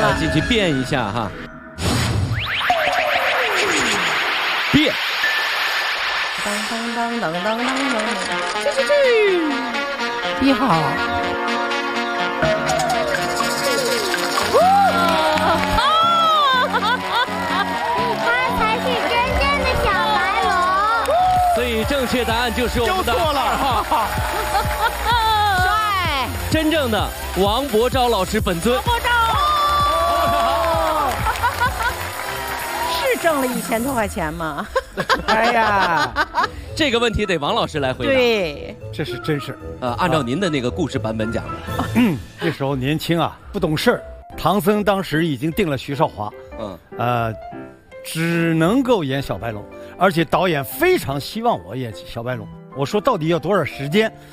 了，进去变一下哈。变。 当当当当当当当，你好。 他才是真正的小白龙。 所以正确答案就是我们的2号。 帅， 真正的王博昭老师本尊。 王博昭。是挣了1000多块钱吗？ 哎呀， 这个问题得王老师来回答。 对， 这是真事儿。 按照您的那个故事版本讲的。 那时候年轻啊，不懂事儿。唐僧当时已经定了徐少华，只能够演小白龙，而且导演非常希望我演小白龙。我说到底要多少时间？